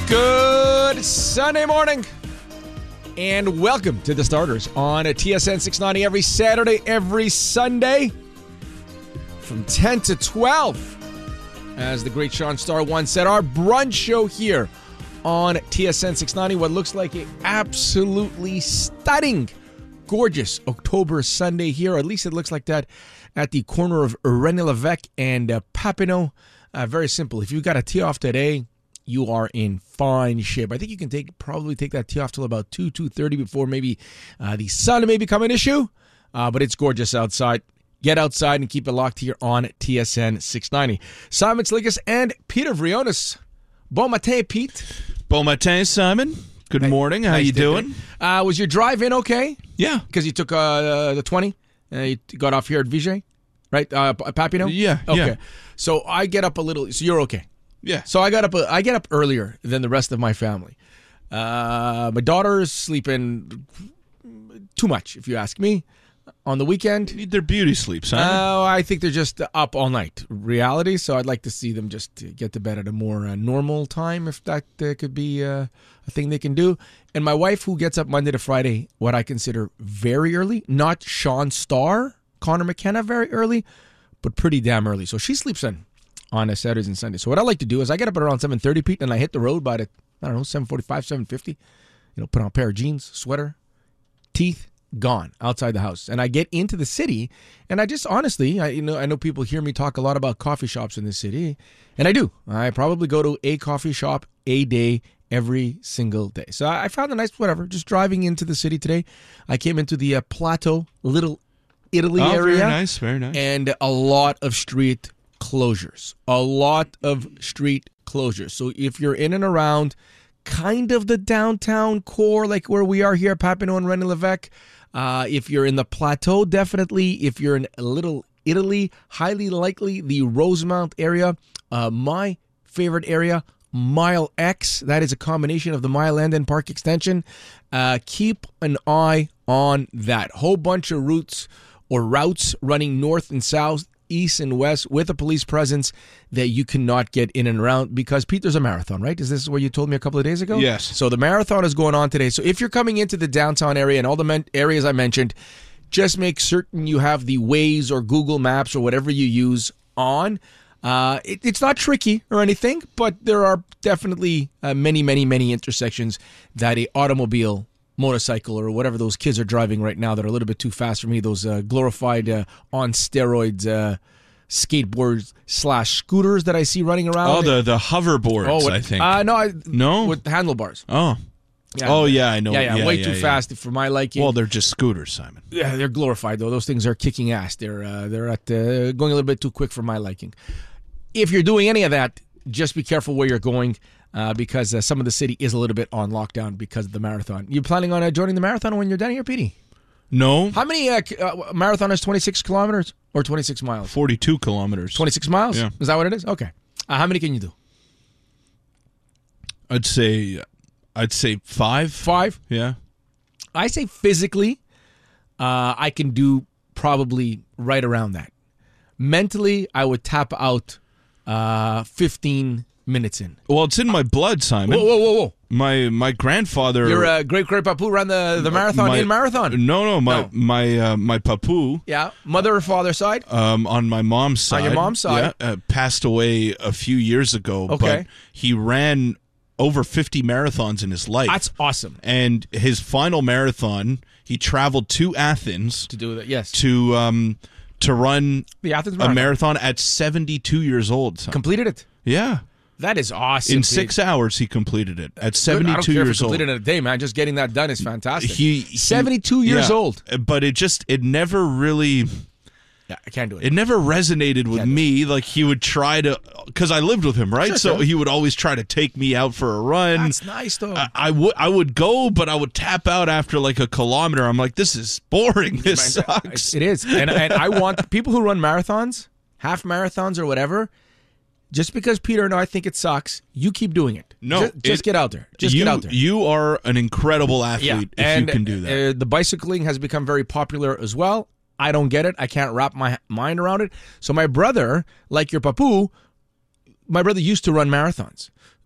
Good Sunday morning, and welcome to the Starters on a TSN 690 every Saturday, every Sunday from 10 to 12. As the great Sean Starr once said, our brunch show here on TSN 690, what looks like an absolutely stunning, gorgeous October Sunday here, or at least it looks like that at the corner of René Lévesque and Papineau. Very simple. If you've got a tee off today, you are in fine shape. I think you can probably take that tee off till about 2:30 before maybe the sun may become an issue. But it's gorgeous outside. Get outside and keep it locked here on TSN 690. Simon Slikas and Peter Vrionis. Bon matin, Pete. Bon matin, Simon. Good morning. How you doing? Was your drive in okay? Yeah. Because you took the 20? You got off here at Vigée, right? Papineau? Yeah. Okay. Yeah. So I get up a little. So you're okay. Yeah. So I get up earlier than the rest of my family. My daughter's sleeping too much, if you ask me. On the weekend, Need their beauty sleep, Simon. I think they're just up all night. Reality. So I'd like to see them just get to bed at a more normal time, if that could be a thing they can do. And my wife, who gets up Monday to Friday, what I consider very early, not Sean Starr, Connor McKenna very early, but pretty damn early. So she sleeps in on Saturdays and Sundays. So what I like to do is I get up at around 7:30, Pete, and I hit the road by 7:45, 7:50. Put on a pair of jeans, sweater, teeth, gone outside the house. And I get into the city, and I just honestly, I know people hear me talk a lot about coffee shops in the city, and I do. I probably go to a coffee shop a day every single day. So I found a nice, just driving into the city today. I came into the Plateau, Little Italy area. Very nice, very nice. And a lot of street closures. So if you're in and around kind of the downtown core, like where we are here at Papineau and René Lévesque, if you're in the Plateau, definitely. If you're in Little Italy, highly likely the Rosemount area. My favorite area, Mile X. That is a combination of the Mile End and Park Extension. Keep an eye on that. Whole bunch of routes running north and south, east and west, with a police presence that you cannot get in and around because, Pete, there's a marathon, right? Is this what you told me a couple of days ago? Yes. So the marathon is going on today. So if you're coming into the downtown area and all the areas I mentioned, just make certain you have the Waze or Google Maps or whatever you use on. It's not tricky or anything, but there are definitely many, many, many intersections that a automobile, motorcycle, or whatever those kids are driving right now that are a little bit too fast for me, those glorified on steroids skateboards / scooters that I see running around. Oh, the hoverboards, I think. No, with handlebars. Oh. Yeah, I know. Yeah, way too fast for my liking. Well, they're just scooters, Simon. Yeah, they're glorified, though. Those things are kicking ass. They're at going a little bit too quick for my liking. If you're doing any of that, just be careful where you're going. Because some of the city is a little bit on lockdown because of the marathon. You planning on joining the marathon when you're down here, Petey? No. How many marathon is 26 kilometers or 26 miles? 42 kilometers. 26 miles? Yeah. Is that what it is? Okay. How many can you do? I'd say 5. 5? Yeah. I say physically, I can do probably right around that. Mentally, I would tap out 15 minutes in. Well, it's in my blood, Simon. Whoa. My grandfather. Your great-great-papu ran the marathon in marathon. No. My papu. Yeah, mother or father side. On my mom's side. On your mom's side. Yeah, passed away a few years ago. Okay. But he ran over 50 marathons in his life. That's awesome. And his final marathon, he traveled to Athens to do that. Yes. To run the Athens a marathon at 72 years old. So. Completed it. Yeah. That is awesome. In 6 hours, he completed it at 72 I don't care years if he old. completed it in a day, man. Just getting that done is fantastic. He 72 years old. But it never really... Yeah, I can't do it. It never resonated with me. Like, he would try to... Because I lived with him, right? Sure. He would always try to take me out for a run. That's nice, though. I would go, but I would tap out after like a kilometer. I'm like, this is boring. This sucks. It is. And I want people who run marathons, half marathons or whatever, just because Peter and I think it sucks, you keep doing it. No. Just get out there. Get out there. You are an incredible athlete if you can do that. The bicycling has become very popular as well. I don't get it. I can't wrap my mind around it. So my brother, like your papu, my brother used to run marathons.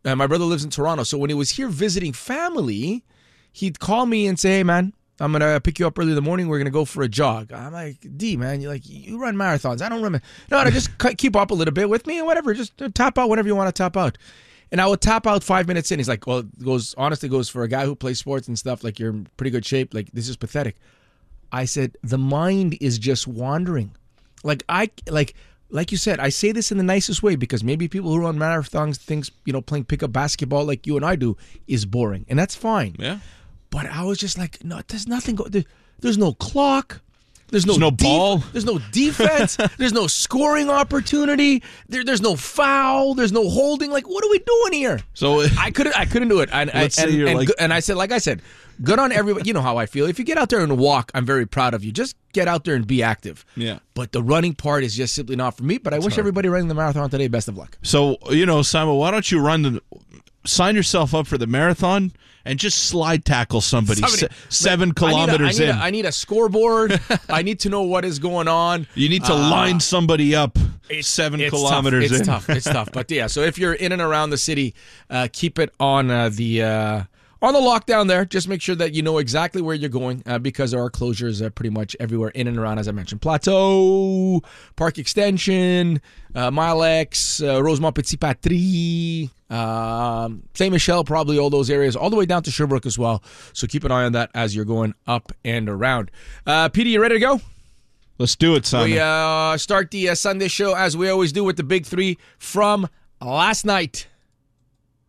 My brother lives in Toronto. So when he was here visiting family, he'd call me and say, hey, man, I'm going to pick you up early in the morning. We're going to go for a jog. I'm like, D, man, you run marathons. I don't run. No, just keep up a little bit with me and whatever. Just tap out whenever you want to tap out. And I would tap out 5 minutes in. He's like, well, it goes for a guy who plays sports and stuff, like you're in pretty good shape. Like, this is pathetic. I said, the mind is just wandering. Like you said, I say this in the nicest way because maybe people who run marathons think, playing pickup basketball like you and I do is boring. And that's fine. Yeah. But I was just like, no, there's nothing. There's no clock. There's no ball. There's no defense. There's no scoring opportunity. There's no foul. There's no holding. Like, what are we doing here? So I couldn't do it. And I said, like I said, good on everybody. You know how I feel. If you get out there and walk, I'm very proud of you. Just get out there and be active. Yeah. But the running part is just simply not for me. But I wish everybody running the marathon today best of luck. So, Simon, why don't you sign yourself up for the marathon and just slide tackle somebody 7 kilometers in. I need a scoreboard. I need to know what is going on. You need to line somebody up 7 kilometers in. It's tough. But yeah, so if you're in and around the city, keep it on the lockdown there. Just make sure that you know exactly where you're going because there are closures pretty much everywhere in and around, as I mentioned. Plateau, Park Extension, Mile X, Rosemont Petit Patrie, Saint Michel, probably all those areas, all the way down to Sherbrooke as well. So keep an eye on that as you're going up and around. Petey, you ready to go? Let's do it, Simon. We start the Sunday show as we always do with the big three from last night.